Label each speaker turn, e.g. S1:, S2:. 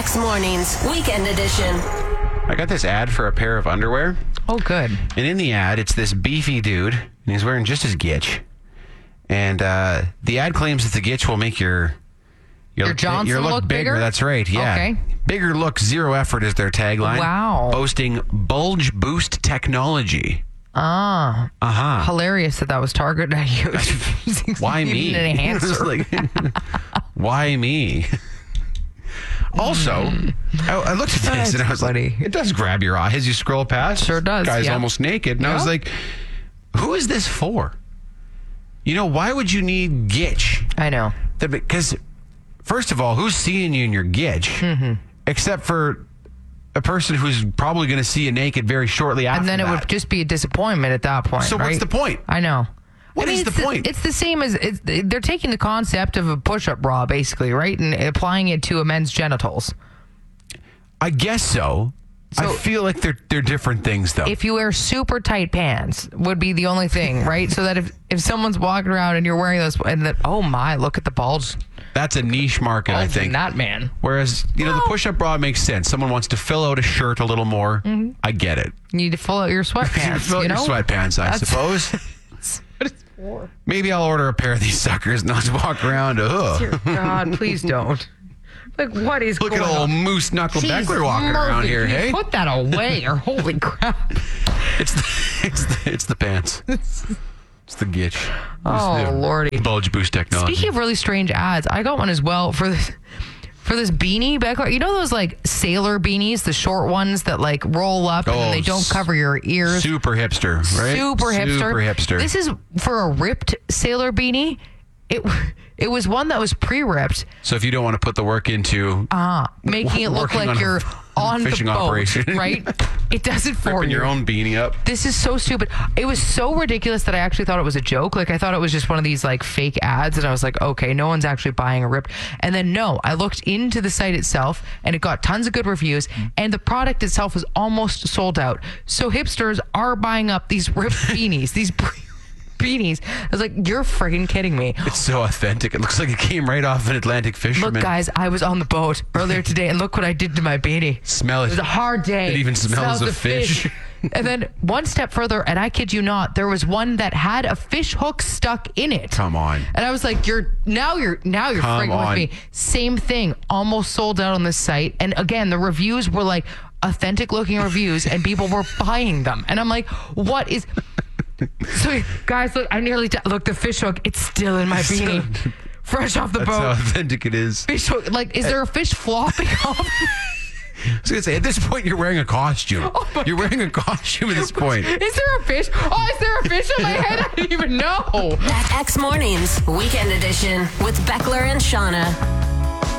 S1: X Mornings, Weekend Edition.
S2: I got this ad for a pair of underwear.
S3: Oh, good.
S2: And in the ad, it's this beefy dude, and he's wearing just his gitch. And the ad claims that the gitch will make your
S3: Johnson look bigger?
S2: That's right, yeah.
S3: Okay.
S2: Bigger look, zero effort is their tagline.
S3: Wow.
S2: Boasting bulge boost technology.
S3: Ah.
S2: Uh-huh.
S3: Hilarious that was targeted at you.
S2: Why me?
S3: An enhancer.
S2: Like, why me? Also, I looked at this and I was
S3: funny.
S2: like, it does grab your eye as you scroll past.
S3: Sure does,
S2: Guy's
S3: yeah.
S2: almost naked. And I was like, who is this for? You know, why would you need gitch?
S3: I know.
S2: Because, first of all, who's seeing you in your gitch? Mm-hmm. Except for a person who's probably going to see you naked very shortly after
S3: And then it would just be a disappointment at that point,
S2: So
S3: right?
S2: what's the point?
S3: I know.
S2: What is the point?
S3: It's the same as they're taking the concept of a push-up bra, basically, right, and applying it to a men's genitals.
S2: I guess so. I feel like they're different things, though.
S3: If you wear super tight pants, would be the only thing, right? So that if someone's walking around and you're wearing those, and that, oh my, look at the bulge.
S2: That's a niche market, I think.
S3: Not man.
S2: Whereas, the push-up bra makes sense. Someone wants to fill out a shirt a little more. Mm-hmm. I get it.
S3: You need to fill out your sweatpants.
S2: Fill out your sweatpants, I suppose.
S3: That's what it's for.
S2: Maybe I'll order a pair of these suckers and I'll just walk around.
S3: Dear God, please don't. Like, what is
S2: Look
S3: going
S2: at
S3: on?
S2: old Moose Knuckle
S3: Jeez,
S2: Beckler walking around
S3: Murphy,
S2: here,
S3: you
S2: hey?
S3: Put that away, or holy crap.
S2: It's the pants. It's the gitch.
S3: Oh, Lordy.
S2: Bulge boost technology.
S3: Speaking of really strange ads, I got one as well for this beanie, Beckler. You know those like sailor beanies, the short ones that like roll up and then they don't cover your ears?
S2: Super hipster, right?
S3: Super hipster.
S2: Super hipster.
S3: This is for a ripped sailor beanie. It was one that was pre-ripped.
S2: So if you don't want to put the work into
S3: making it look
S2: working
S3: like
S2: on
S3: you're on the
S2: fishing
S3: boat,
S2: operation.
S3: right? It does it for
S2: ripping
S3: you.
S2: your own beanie up.
S3: This is so stupid. It was so ridiculous that I actually thought it was a joke. Like, I thought it was just one of these like fake ads, and I was like, okay, no one's actually buying a ripped. And then no, I looked into the site itself, and it got tons of good reviews, and the product itself was almost sold out. So hipsters are buying up these ripped beanies, these beanies. I was like, you're freaking kidding me.
S2: It's so authentic. It looks like it came right off an Atlantic fisherman.
S3: Look, guys, I was on the boat earlier today, and look what I did to my beanie.
S2: Smell it.
S3: It was a hard day.
S2: It even smells of fish.
S3: And then one step further, and I kid you not, there was one that had a fish hook stuck in it.
S2: Come on.
S3: And I was like, you're freaking with me. Same thing, almost sold out on this site. And again, the reviews were like authentic looking reviews, and people were buying them. And I'm like, what is... So guys, look, I nearly look, the fish hook, it's still in my beanie. Fresh off the boat.
S2: That's how authentic it is.
S3: Fish hook, like, is there a fish flopping off?
S2: I was going to say, at this point, you're wearing a costume. You're wearing a costume at this point.
S3: Is there a fish? Oh, is there a fish on my head? I didn't even know.
S1: X Mornings, Weekend Edition with Beckler and Shauna.